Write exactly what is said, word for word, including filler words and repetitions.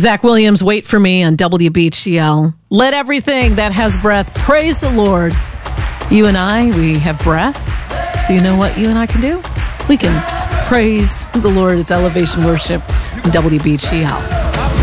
Zach Williams, Wait for Me on W B G L. Let everything that has breath praise the Lord. You and I, we have breath. So you know what you and I can do? We can praise the Lord. It's Elevation Worship on W B G L.